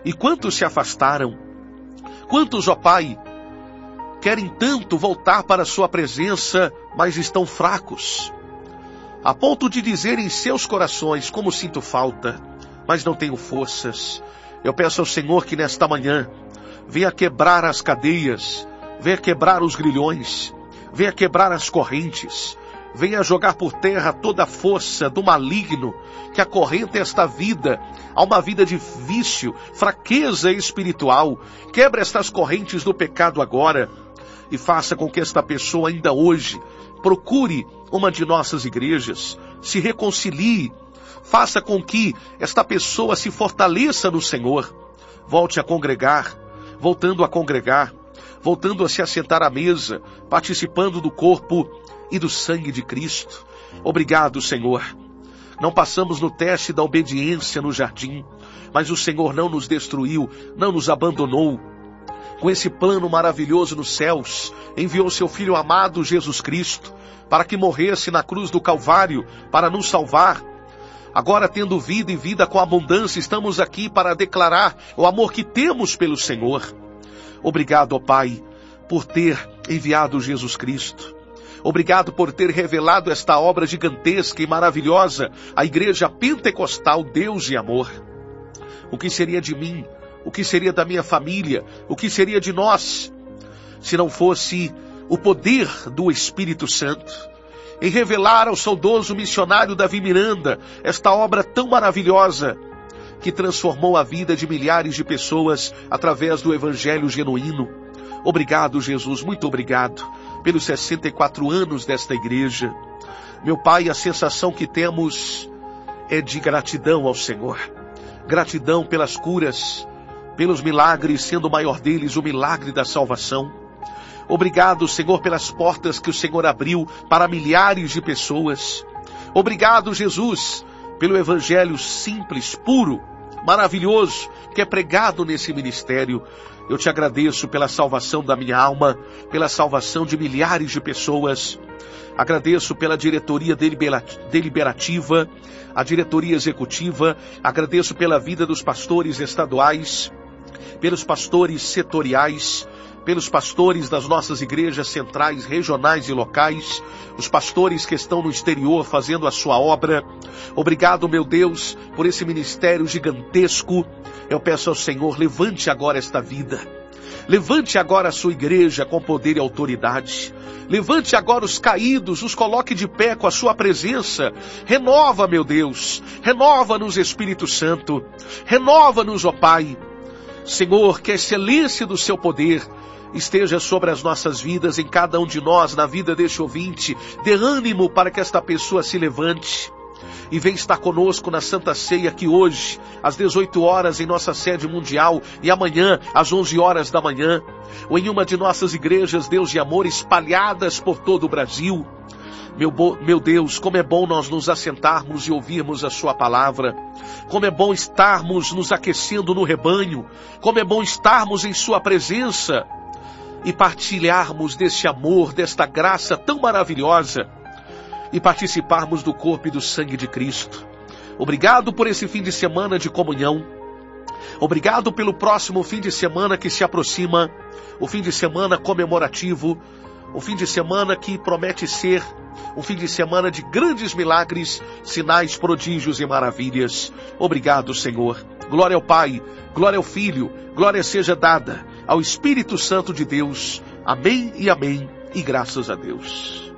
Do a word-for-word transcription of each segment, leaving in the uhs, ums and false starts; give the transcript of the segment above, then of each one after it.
E quantos se afastaram? Quantos, ó Pai, querem tanto voltar para a sua presença, mas estão fracos, a ponto de dizer em seus corações: como sinto falta, mas não tenho forças. Eu peço ao Senhor que nesta manhã venha quebrar as cadeias, venha quebrar os grilhões, venha quebrar as correntes, venha jogar por terra toda a força do maligno que acorrenta esta vida a uma vida de vício, fraqueza espiritual. Quebra estas correntes do pecado agora e faça com que esta pessoa ainda hoje procure uma de nossas igrejas, se reconcilie, faça com que esta pessoa se fortaleça no Senhor, volte a congregar, voltando a congregar, voltando a se assentar à mesa, participando do corpo e do sangue de Cristo. Obrigado, Senhor. Não passamos no teste da obediência no jardim, mas o Senhor não nos destruiu, não nos abandonou. Com esse plano maravilhoso nos céus, enviou seu Filho amado Jesus Cristo, para que morresse na cruz do Calvário, para nos salvar. Agora, tendo vida e vida com abundância, estamos aqui para declarar o amor que temos pelo Senhor. Obrigado, ó Pai, por ter enviado Jesus Cristo. Obrigado por ter revelado esta obra gigantesca e maravilhosa, a Igreja Pentecostal Deus e Amor. O que seria de mim? O que seria da minha família? O que seria de nós, se não fosse o poder do Espírito Santo em revelar ao saudoso missionário Davi Miranda esta obra tão maravilhosa que transformou a vida de milhares de pessoas através do Evangelho genuíno? Obrigado, Jesus, muito obrigado pelos sessenta e quatro anos desta igreja. Meu Pai, a sensação que temos é de gratidão ao Senhor. Gratidão pelas curas, pelos milagres, sendo o maior deles o milagre da salvação. Obrigado, Senhor, pelas portas que o Senhor abriu para milhares de pessoas. Obrigado, Jesus, pelo Evangelho simples, puro, maravilhoso, que é pregado nesse ministério. Eu te agradeço pela salvação da minha alma, pela salvação de milhares de pessoas. Agradeço pela diretoria deliberativa, a diretoria executiva. Agradeço pela vida dos pastores estaduais, pelos pastores setoriais, pelos pastores das nossas igrejas centrais, regionais e locais, os pastores que estão no exterior fazendo a sua obra. Obrigado, meu Deus, por esse ministério gigantesco. Eu peço ao Senhor, levante agora esta vida. Levante agora a sua igreja com poder e autoridade. Levante agora os caídos, os coloque de pé com a sua presença. Renova, meu Deus, renova-nos, Espírito Santo. Renova-nos, ó Pai. Senhor, que a excelência do seu poder esteja sobre as nossas vidas, em cada um de nós, na vida deste ouvinte. Dê ânimo para que esta pessoa se levante e venha estar conosco na Santa Ceia, que hoje, às dezoito horas, em nossa sede mundial, e amanhã, às onze horas da manhã, ou em uma de nossas igrejas, Deus e Amor, espalhadas por todo o Brasil. Meu, bo... meu Deus, como é bom nós nos assentarmos e ouvirmos a sua palavra. Como é bom estarmos nos aquecendo no rebanho. Como é bom estarmos em sua presença e partilharmos deste amor, desta graça tão maravilhosa, e participarmos do corpo e do sangue de Cristo. Obrigado por esse fim de semana de comunhão. Obrigado pelo próximo fim de semana que se aproxima, o fim de semana comemorativo, o fim de semana que promete ser um fim de semana de grandes milagres, sinais, prodígios e maravilhas. Obrigado, Senhor. Glória ao Pai, glória ao Filho, glória seja dada ao Espírito Santo de Deus. Amém e amém, e graças a Deus.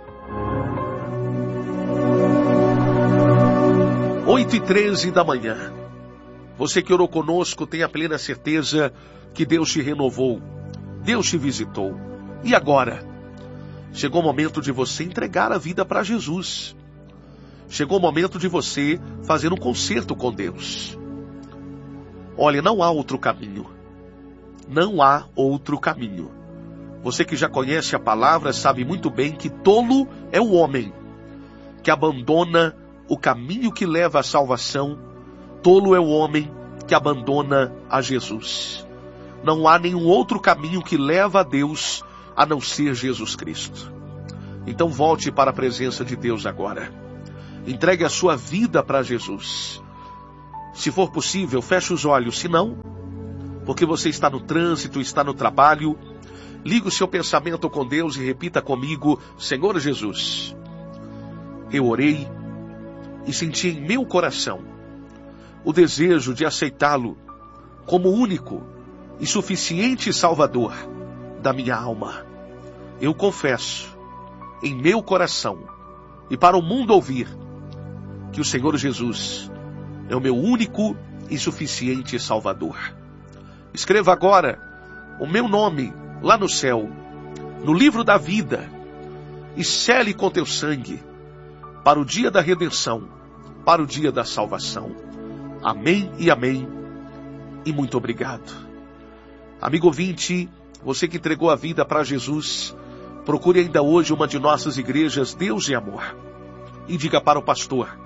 oito e treze da manhã. Você que orou conosco, tenha plena certeza que Deus te renovou, Deus te visitou. E agora? Chegou o momento de você entregar a vida para Jesus. Chegou o momento de você fazer um concerto com Deus. Olha, não há outro caminho. Não há outro caminho. Você que já conhece a palavra sabe muito bem que tolo é o homem que abandona o caminho que leva à salvação. Tolo é o homem que abandona a Jesus. Não há nenhum outro caminho que leva a Deus a não ser Jesus Cristo. Então volte para a presença de Deus agora. Entregue a sua vida para Jesus. Se for possível, feche os olhos. Se não, porque você está no trânsito, está no trabalho, ligue o seu pensamento com Deus e repita comigo: Senhor Jesus, eu orei e senti em meu coração o desejo de aceitá-lo como único e suficiente Salvador da minha alma. Eu confesso em meu coração e para o mundo ouvir que o Senhor Jesus é o meu único e suficiente Salvador. Escreva agora o meu nome lá no céu, no livro da vida, e sele com teu sangue para o dia da redenção, para o dia da salvação. Amém e amém. E muito obrigado. Amigo ouvinte, você que entregou a vida para Jesus, procure ainda hoje uma de nossas igrejas Deus e Amor e diga para o pastor: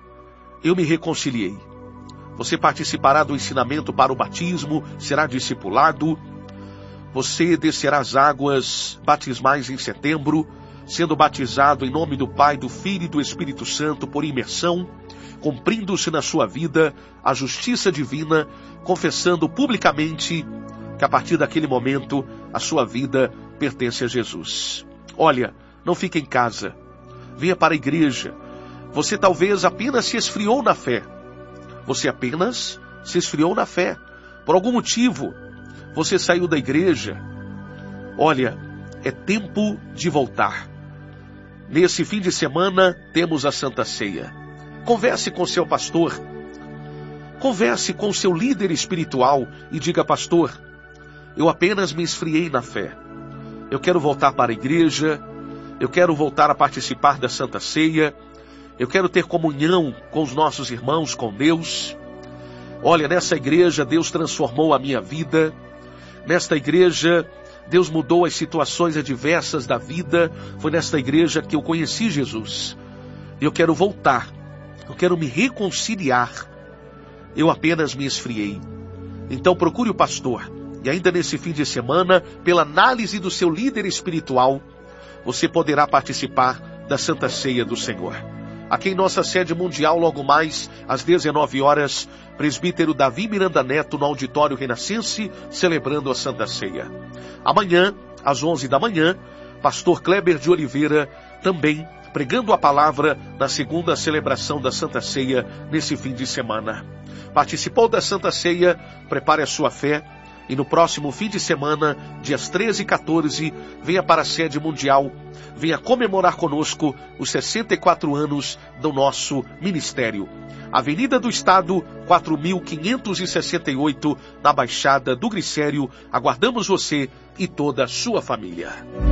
eu me reconciliei. Você participará do ensinamento para o batismo, será discipulado. Você descerá as águas batismais em setembro, sendo batizado em nome do Pai, do Filho e do Espírito Santo por imersão, cumprindo-se na sua vida a justiça divina, confessando publicamente que a partir daquele momento a sua vida pertence a Jesus. Olha, não fique em casa, venha para a igreja. Você talvez apenas se esfriou na fé. Você apenas se esfriou na fé. Por algum motivo, você saiu da igreja. Olha, é tempo de voltar. Nesse fim de semana, temos a Santa Ceia. Converse com seu pastor. Converse com seu líder espiritual e diga: pastor, eu apenas me esfriei na fé. Eu quero voltar para a igreja. Eu quero voltar a participar da Santa Ceia. Eu quero ter comunhão com os nossos irmãos, com Deus. Olha, nessa igreja Deus transformou a minha vida. Nesta igreja Deus mudou as situações adversas da vida. Foi nesta igreja que eu conheci Jesus. Eu quero voltar. Eu quero me reconciliar. Eu apenas me esfriei. Então procure o pastor. E ainda nesse fim de semana, pela análise do seu líder espiritual, você poderá participar da Santa Ceia do Senhor. Aqui em nossa sede mundial, logo mais, às dezenove horas, presbítero Davi Miranda Neto, no Auditório Renascense, celebrando a Santa Ceia. Amanhã, às onze da manhã, pastor Kleber de Oliveira, também pregando a palavra na segunda celebração da Santa Ceia, nesse fim de semana. Participou da Santa Ceia? Prepare a sua fé. E no próximo fim de semana, dias treze e quatorze, venha para a sede mundial, venha comemorar conosco os sessenta e quatro anos do nosso ministério. Avenida do Estado, quatro mil quinhentos e sessenta e oito, na Baixada do Glicério. Aguardamos você e toda a sua família.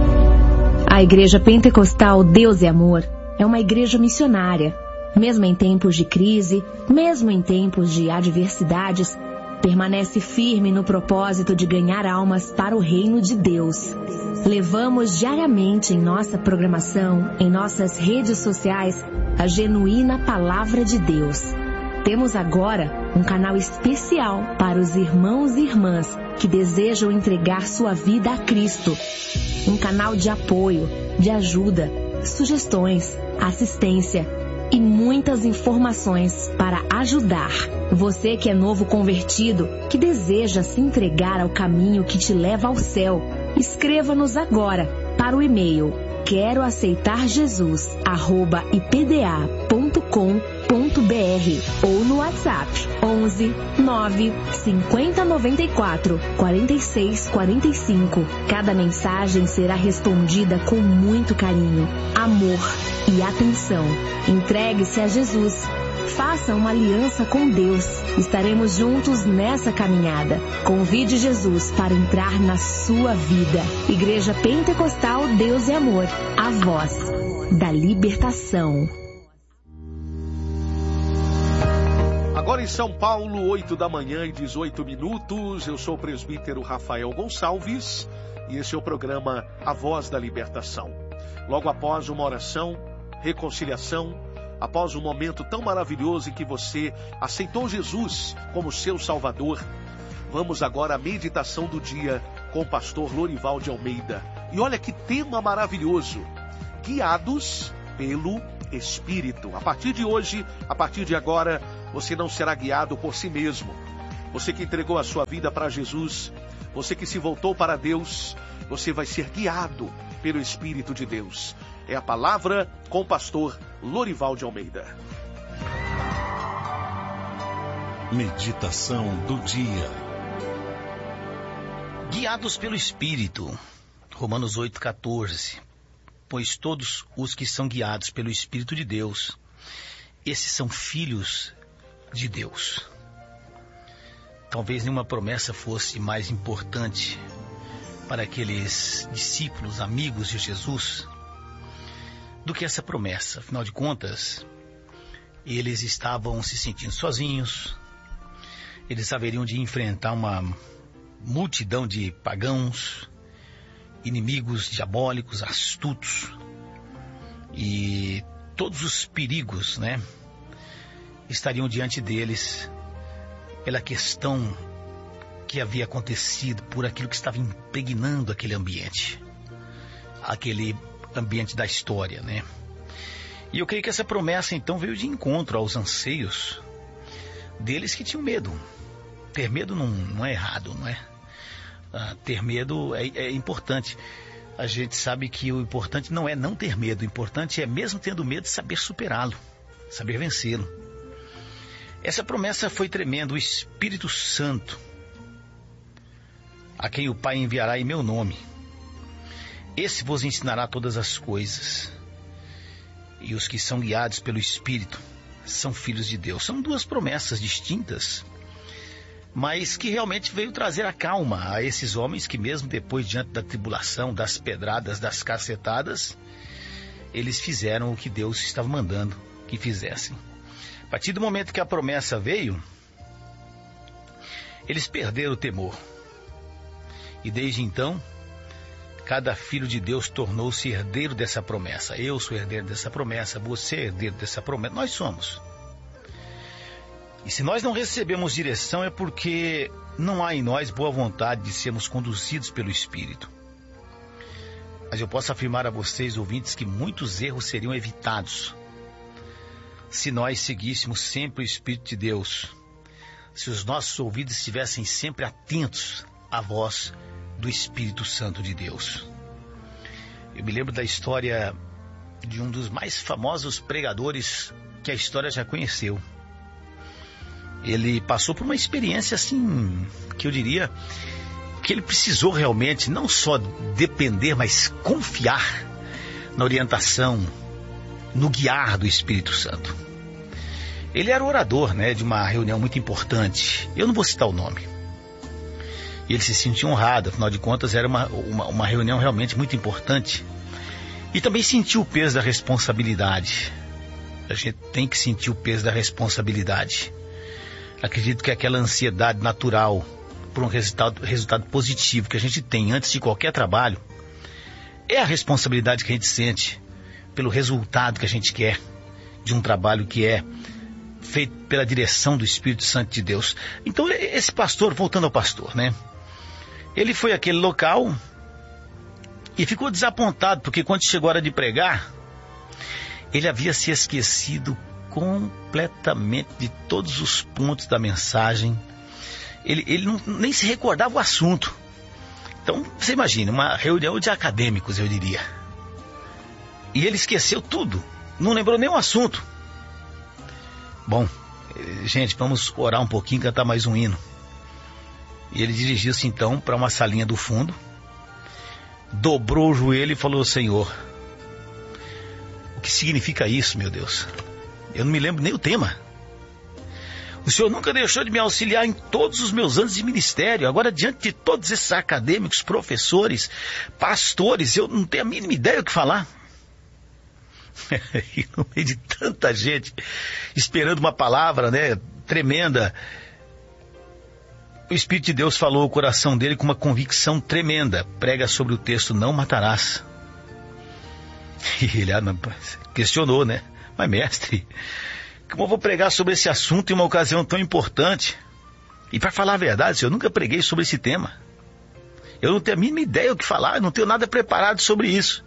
A Igreja Pentecostal Deus e Amor é uma igreja missionária. Mesmo em tempos de crise, mesmo em tempos de adversidades, permanece firme no propósito de ganhar almas para o reino de Deus. Levamos diariamente em nossa programação, em nossas redes sociais, a genuína palavra de Deus. Temos agora um canal especial para os irmãos e irmãs que desejam entregar sua vida a Cristo. Um canal de apoio, de ajuda, sugestões, assistência e muitas informações para ajudar. Você que é novo convertido, que deseja se entregar ao caminho que te leva ao céu, escreva-nos agora para o e-mail quero aceitar Jesus arroba i p d a ponto com ponto b r ou no WhatsApp onze nove cinquenta noventa e quatro quarenta e seis quarenta e cinco. Cada mensagem será respondida com muito carinho, amor e atenção. Entregue-se a Jesus. Faça uma aliança com Deus. Estaremos juntos nessa caminhada. Convide Jesus para entrar na sua vida. Igreja Pentecostal Deus e Amor, a voz da libertação. Agora em São Paulo, oito da manhã e dezoito minutos. Eu sou o presbítero Rafael Gonçalves e esse é o programa A Voz da Libertação. Logo após uma oração, reconciliação, após um momento tão maravilhoso em que você aceitou Jesus como seu Salvador, vamos agora à meditação do dia com o pastor Lorival de Almeida. E olha que tema maravilhoso, guiados pelo Espírito. A partir de hoje, a partir de agora, você não será guiado por si mesmo. Você que entregou a sua vida para Jesus, você que se voltou para Deus, você vai ser guiado pelo Espírito de Deus. É a palavra com o pastor Lorival de Almeida. Meditação do dia. Guiados pelo Espírito. Romanos oito, quatorze. Pois todos os que são guiados pelo Espírito de Deus, esses são filhos de Deus. Talvez nenhuma promessa fosse mais importante para aqueles discípulos, amigos de Jesus, do que essa promessa. Afinal de contas, eles estavam se sentindo sozinhos, eles haveriam de enfrentar uma multidão de pagãos, inimigos diabólicos, astutos, e todos os perigos, né, estariam diante deles pela questão que havia acontecido, por aquilo que estava impregnando aquele ambiente, aquele ambiente da história, né? E eu creio que essa promessa então veio de encontro aos anseios deles que tinham medo. Ter medo não, não é errado, não é? Ah, ter medo é, é importante. A gente sabe que o importante não é não ter medo, o importante é, mesmo tendo medo, saber superá-lo, saber vencê-lo. Essa promessa foi tremenda. O Espírito Santo, a quem o Pai enviará em meu nome, esse vos ensinará todas as coisas. E os que são guiados pelo Espírito são filhos de Deus. São duas promessas distintas, mas que realmente veio trazer a calma a esses homens que, mesmo depois, diante da tribulação, das pedradas, das cacetadas, eles fizeram o que Deus estava mandando que fizessem. A partir do momento que a promessa veio, eles perderam o temor. E desde então, cada filho de Deus tornou-se herdeiro dessa promessa. Eu sou herdeiro dessa promessa, você é herdeiro dessa promessa, nós somos. E se nós não recebemos direção é porque não há em nós boa vontade de sermos conduzidos pelo Espírito. Mas eu posso afirmar a vocês, ouvintes, que muitos erros seriam evitados se nós seguíssemos sempre o Espírito de Deus, se os nossos ouvidos estivessem sempre atentos à voz do Espírito Santo de Deus. Eu me lembro da história de um dos mais famosos pregadores que a história já conheceu. Ele passou por uma experiência assim, que eu diria que ele precisou realmente não só depender, mas confiar na orientação, no guiar do Espírito Santo. Ele era o orador, né, de uma reunião muito importante. Eu não vou citar o nome. E ele se sentiu honrado, afinal de contas era uma, uma, uma reunião realmente muito importante. E também sentiu o peso da responsabilidade. A gente tem que sentir o peso da responsabilidade. Acredito que aquela ansiedade natural por um resultado, resultado positivo que a gente tem antes de qualquer trabalho é a responsabilidade que a gente sente pelo resultado que a gente quer de um trabalho que é feito pela direção do Espírito Santo de Deus. Então esse pastor, voltando ao pastor, né? Ele foi àquele local e ficou desapontado, porque quando chegou a hora de pregar, ele havia se esquecido completamente de todos os pontos da mensagem. Ele, ele não, nem se recordava o assunto. Então, você imagina, uma reunião de acadêmicos, eu diria. E ele esqueceu tudo, não lembrou nem o assunto. Bom, gente, vamos orar um pouquinho, cantar mais um hino. E ele dirigiu-se então para uma salinha do fundo, dobrou o joelho e falou: Senhor, o que significa isso, meu Deus? Eu não me lembro nem o tema. O Senhor nunca deixou de me auxiliar em todos os meus anos de ministério. Agora, diante de todos esses acadêmicos, professores, pastores, eu não tenho a mínima ideia do que falar. E no meio de tanta gente esperando uma palavra, né, tremenda, o Espírito de Deus falou ao coração dele com uma convicção tremenda: prega sobre o texto, não matarás. E ele ah, não, questionou, né? Mas mestre, como eu vou pregar sobre esse assunto em uma ocasião tão importante? E para falar a verdade, eu nunca preguei sobre esse tema. Eu não tenho a mínima ideia o que falar, eu não tenho nada preparado sobre isso.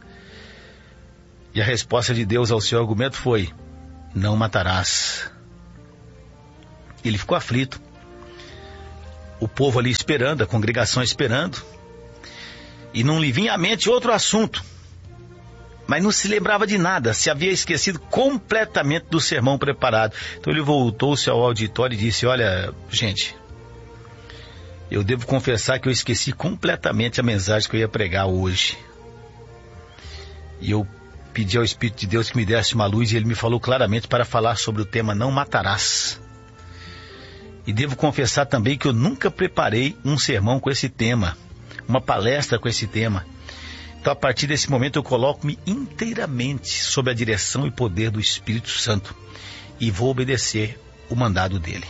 E a resposta de Deus ao seu argumento foi: não matarás. Ele ficou aflito. O povo ali esperando, a congregação esperando. E não lhe vinha à mente outro assunto. Mas não se lembrava de nada, se havia esquecido completamente do sermão preparado. Então ele voltou-se ao auditório e disse: olha, gente, eu devo confessar que eu esqueci completamente a mensagem que eu ia pregar hoje. E eu pedi ao Espírito de Deus que me desse uma luz, e ele me falou claramente para falar sobre o tema não matarás. E devo confessar também que eu nunca preparei um sermão com esse tema, uma palestra com esse tema. Então, a partir desse momento, eu coloco-me inteiramente sob a direção e poder do Espírito Santo e vou obedecer o mandado dele.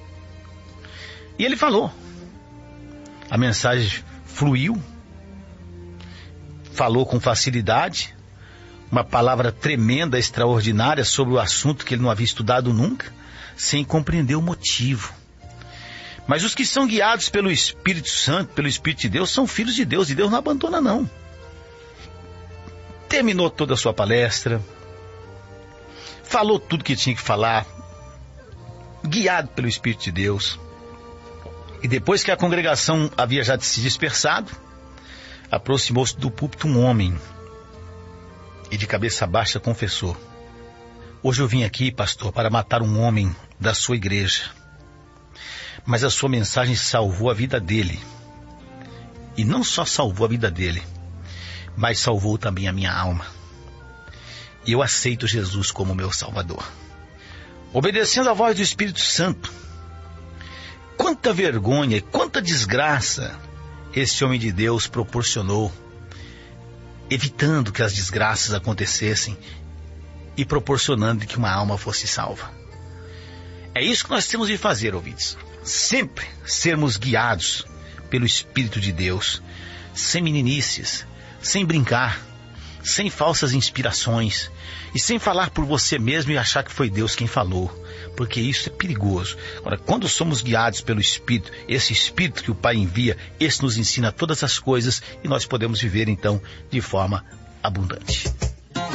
E ele falou. A mensagem fluiu, falou com facilidade, uma palavra tremenda, extraordinária sobre o assunto que ele não havia estudado nunca, sem compreender o motivo. Mas os que são guiados pelo Espírito Santo, pelo Espírito de Deus, são filhos de Deus, e Deus não abandona, não. Terminou toda a sua palestra, falou tudo que tinha que falar, guiado pelo Espírito de Deus. E depois que a congregação havia já se dispersado, aproximou-se do púlpito um homem e de cabeça baixa confessou: hoje eu vim aqui, pastor, para matar um homem da sua igreja, mas a sua mensagem salvou a vida dele. E não só salvou a vida dele, mas salvou também a minha alma. E eu aceito Jesus como meu Salvador. Obedecendo à voz do Espírito Santo, quanta vergonha e quanta desgraça esse homem de Deus proporcionou, evitando que as desgraças acontecessem e proporcionando que uma alma fosse salva. É isso que nós temos de fazer, ouvintes. Sempre sermos guiados pelo Espírito de Deus, sem meninices, sem brincar, sem falsas inspirações e sem falar por você mesmo e achar que foi Deus quem falou, porque isso é perigoso. Agora, quando somos guiados pelo Espírito, esse Espírito que o Pai envia, esse nos ensina todas as coisas e nós podemos viver então de forma abundante.